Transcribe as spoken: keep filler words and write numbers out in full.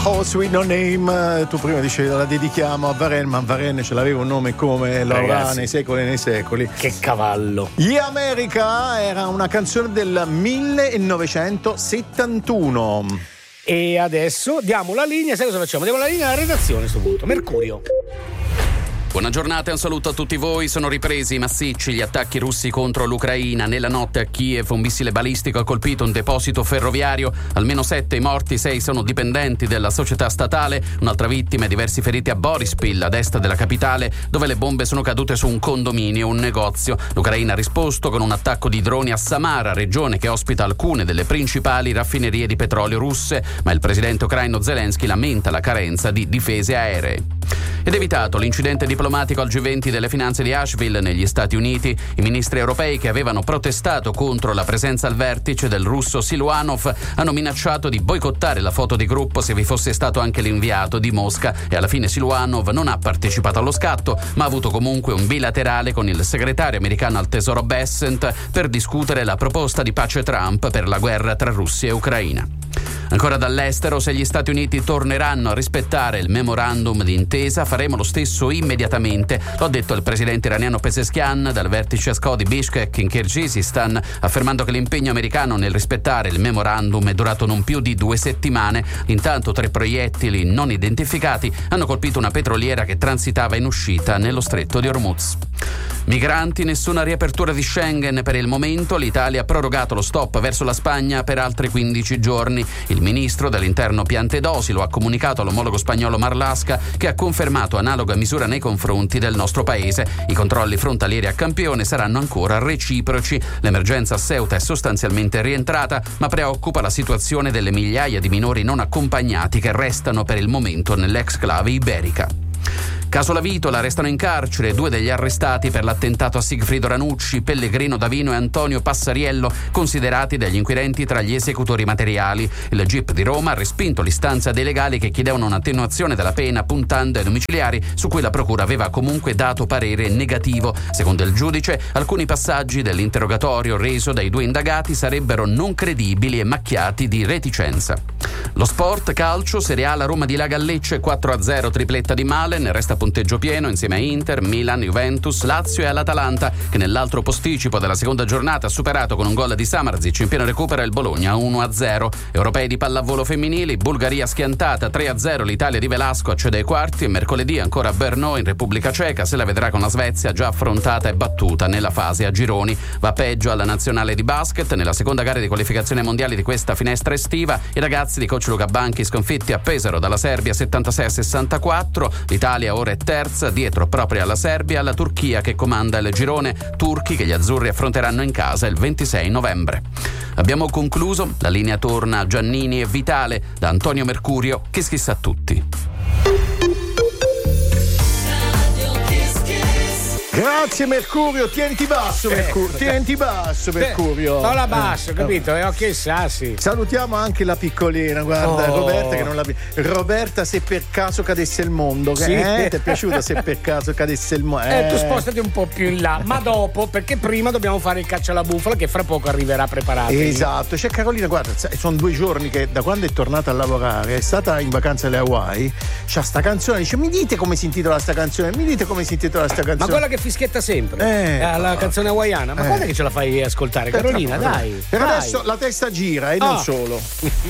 Oh, Sweet No Name, tu prima dicevi la dedichiamo a Varenne, ma Varenne ce l'aveva un nome come Laura nei secoli e nei secoli. Che cavallo. Yeah America era una canzone del millenovecentosettantuno. E adesso diamo la linea, sai cosa facciamo? Diamo la linea alla redazione a questo punto. Mercurio. Buona giornata e un saluto a tutti voi. Sono ripresi massicci gli attacchi russi contro l'Ucraina. Nella notte a Kiev un missile balistico ha colpito un deposito ferroviario. Almeno sette i morti, sei sono dipendenti della società statale. Un'altra vittima e diversi feriti a Borispil, ad est della capitale, dove le bombe sono cadute su un condominio e un negozio. L'Ucraina ha risposto con un attacco di droni a Samara, regione che ospita alcune delle principali raffinerie di petrolio russe, ma il presidente ucraino Zelensky lamenta la carenza di difese aeree. Ed evitato l'incidente diplomatico al G venti delle finanze di Asheville negli Stati Uniti. I ministri europei che avevano protestato contro la presenza al vertice del russo Siluanov hanno minacciato di boicottare la foto di gruppo se vi fosse stato anche l'inviato di Mosca, e alla fine Siluanov non ha partecipato allo scatto, ma ha avuto comunque un bilaterale con il segretario americano al tesoro Bessent per discutere la proposta di pace Trump per la guerra tra Russia e Ucraina. Ancora dall'estero, se gli Stati Uniti torneranno a rispettare il memorandum d'intesa, faremo lo stesso immediatamente. Lo ha detto il presidente iraniano Pezeshkian dal vertice S C O di Bishkek in Kirghizistan, affermando che l'impegno americano nel rispettare il memorandum è durato non più di due settimane. Intanto tre proiettili non identificati hanno colpito una petroliera che transitava in uscita nello stretto di Hormuz. Migranti, nessuna riapertura di Schengen per il momento. L'Italia ha prorogato lo stop verso la Spagna per altri quindici giorni. Il ministro dell'interno Piantedosi lo ha comunicato all'omologo spagnolo Marlaska, che ha confermato analoga misura nei confronti del nostro paese. I controlli frontalieri a campione saranno ancora reciproci. L'emergenza a Ceuta è sostanzialmente rientrata, ma preoccupa la situazione delle migliaia di minori non accompagnati che restano per il momento nell'exclave iberica. Caso Lavitola, restano in carcere due degli arrestati per l'attentato a Sigfrido Ranucci, Pellegrino Davino e Antonio Passariello, considerati dagli inquirenti tra gli esecutori materiali. Il G I P di Roma ha respinto l'istanza dei legali che chiedevano un'attenuazione della pena puntando ai domiciliari, su cui la procura aveva comunque dato parere negativo. Secondo il giudice, alcuni passaggi dell'interrogatorio reso dai due indagati sarebbero non credibili e macchiati di reticenza. Lo sport, calcio, Serie A, la Roma di Laga a Lecce quattro a zero, tripletta di Malen, resta punteggio pieno insieme a Inter, Milan, Juventus, Lazio e all'Atalanta, che nell'altro posticipo della seconda giornata ha superato con un gol di Samardzic in pieno recupero il Bologna uno a zero. Europei di pallavolo femminili, Bulgaria schiantata tre a zero, l'Italia di Velasco accede ai quarti, e mercoledì ancora Brno in Repubblica Ceca se la vedrà con la Svezia già affrontata e battuta nella fase a gironi. Va peggio alla nazionale di basket. Nella seconda gara di qualificazione mondiale di questa finestra estiva, i ragazzi di coach Luca Banchi sconfitti a Pesaro dalla Serbia settantasei a sessantaquattro. L'Italia ora è terza, dietro proprio alla Serbia e alla Turchia che comanda il girone, turchi che gli azzurri affronteranno in casa il ventisei novembre. Abbiamo concluso, la linea torna a Giannini e Vitale, da Antonio Mercurio, Kiss Kiss a tutti. Grazie Mercurio, tieniti basso Mercurio, tieniti basso Mercurio. Non la basso, capito? E occhi sassi. Salutiamo anche la piccolina, guarda, oh. Roberta che non la Roberta, se per caso cadesse il mondo, sì. eh? Ti è piaciuta se per caso cadesse il mondo? Eh, tu spostati un po' più in là, ma dopo, perché prima dobbiamo fare il caccia alla bufala che fra poco arriverà preparato. Esatto, c'è Carolina, guarda, sono due giorni che da quando è tornata a lavorare, è stata in vacanza alle Hawaii, c'ha sta canzone, dice mi dite come si intitola sta canzone, mi dite come si intitola sta canzone. Ma quella che fischietta sempre, eh, eh, la canzone hawaiana, ma eh. guarda che ce la fai ascoltare, Carolina, dai. Per dai. adesso la testa gira e non oh. solo.